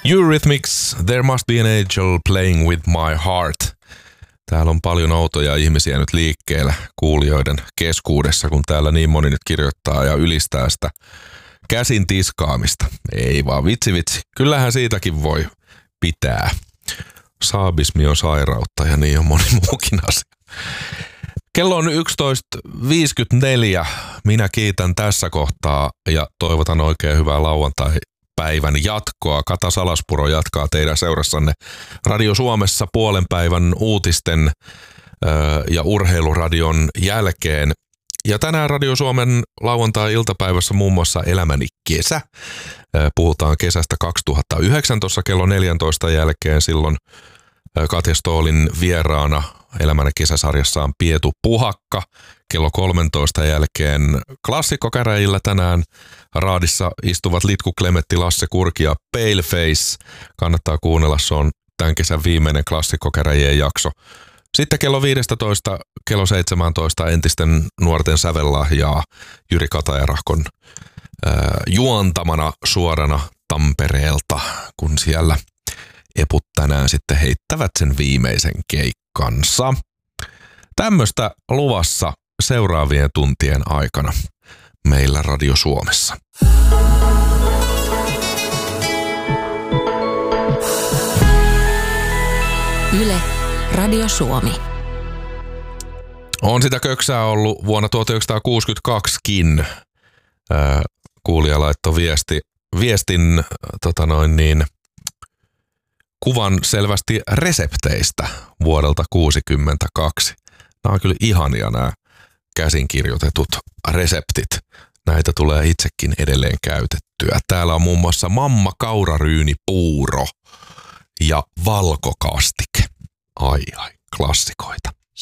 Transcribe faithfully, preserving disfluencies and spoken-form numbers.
Eurythmics, There Must Be an Angel Playing With My Heart. Täällä on paljon outoja ihmisiä nyt liikkeellä kuulijoiden keskuudessa, kun täällä niin moni nyt kirjoittaa ja ylistää sitä käsin tiskaamista. Ei vaan vitsi vitsi, kyllähän siitäkin voi pitää. Saabismi on sairautta ja niin on moni muukin asia. Kello on yksitoista viisikymmentäneljä. Minä kiitän tässä kohtaa ja toivotan oikein hyvää lauantai-päivän jatkoa. Kata Salaspuro jatkaa teidän seurassanne Radio Suomessa puolen päivän uutisten ö, ja urheiluradion jälkeen. Ja tänään Radio Suomen lauantai-iltapäivässä muun muassa Elämäni kesä. Puhutaan kesästä kaksituhattayhdeksäntoista kello neljäntoista jälkeen. Silloin Katja Stoolin vieraana Elämäni kesäsarjassaan Pietu Puhakka. Kello kolmentoista jälkeen klassikkokäräjillä tänään raadissa istuvat Litku Klemetti, Lasse Kurki ja Paleface. Kannattaa kuunnella, se on tämän kesän viimeinen klassikkokäräjien jakso. Sitten kello viisitoista, kello seitsemäntoista entisten nuorten sävellahjaa Jyri Katajarahkon ää, juontamana suorana Tampereelta, kun siellä eput tänään sitten heittävät sen viimeisen keikkansa. Tämmöistä luvassa seuraavien tuntien aikana meillä Radio Suomessa. Yle Radio Suomi. On sitä köksää ollut vuonna tuhatyhdeksänsataakuusikymmentäkaksikin. Ää, kuulija laittoi viesti, viestin tota noin niin, kuvan selvästi resepteistä vuodelta kuusikymmentäkaksi. Nämä on kyllä ihania nämä käsin kirjoitetut reseptit. Näitä tulee itsekin edelleen käytettyä. Täällä on muun muassa mamma kauraryynipuuro ja valkokastike. Ai ai, klassikoita.